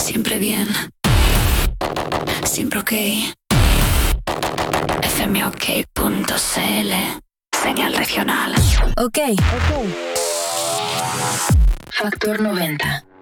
Siempre bien. Siempre ok. fmok.cl. Señal regional. Ok. Factor 90.